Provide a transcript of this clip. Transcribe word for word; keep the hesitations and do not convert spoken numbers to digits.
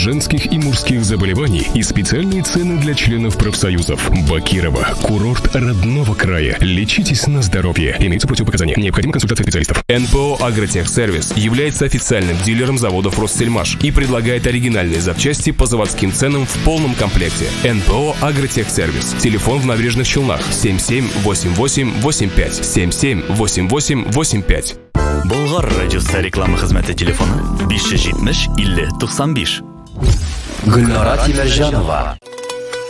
женских и мужских заболеваний и специальные цены для членов профсоюзов. Бакирова. Курорт родного края. Лечитесь на здоровье. Имеются противопоказания. Необходима консультация специалистов. эн пэ о «Агротехсервис» является официальным дилером заводов «Россельмаш» и предлагает оригинальные запчасти по заводским ценам в полном комплекте. эн пэ о «Агротехсервис». Телефон в Набережных Челнах семь семь восемь восемь восемь пять семь семь восемь восемь восемь пять. Болгар радиосы реклама хезмәте телефоны биш йөз җитмеш илле туксан биш. Гөлнара Тимерҗанова.